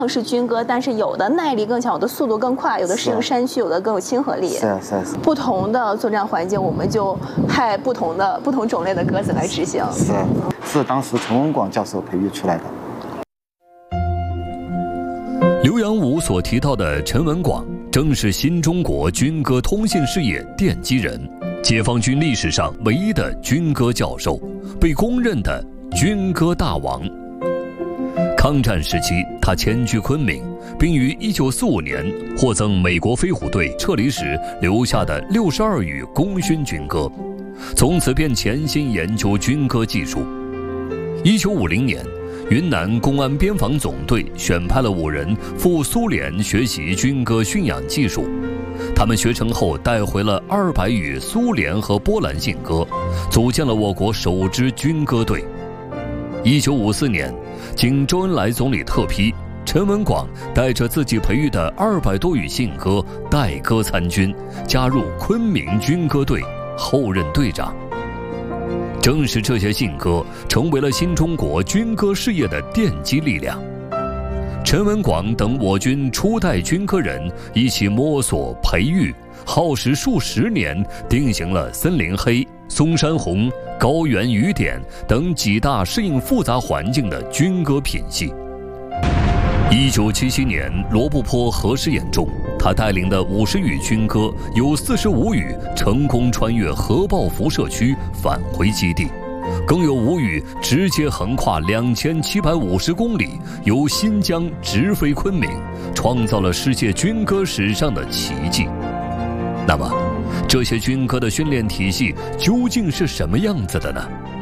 是军歌，但是有的耐力更强，有的速度更快，有的适应山区，有的更有亲和力。 是。 不同的作战环境，我们就派不同种类的鸽子来执行。 是当时陈文广教授培育出来的。 刘阳武所提到的陈文广，正是新中国军歌通信事业奠基人，解放军历史上唯一的军歌教授，被公认的军歌大王。抗战时期，他迁居昆明，并于1945年获赠美国飞虎队撤离时留下的62语功勋军歌，从此便潜心研究军歌技术。1950年，云南公安边防总队选派了5人赴苏联学习军歌驯养技术，他们学成后带回了200语苏联和波兰信歌，组建了我国首支军歌队。1954年，经周恩来总理特批，陈文广带着自己培育的200多语信歌带歌参军，加入昆明军歌队，后任队长。正是这些信歌，成为了新中国军歌事业的奠基力量。陈文广等我军初代军歌人一起摸索培育，耗时数十年，定型了森林黑、松山红、高原雨点等几大适应复杂环境的军歌品系。1977年罗布泊核试验中，他带领的50语军歌有45语成功穿越核爆辐射区返回基地，更有5语直接横跨2750公里，由新疆直飞昆明，创造了世界军歌史上的奇迹。那么，这些军歌的训练体系究竟是什么样子的呢？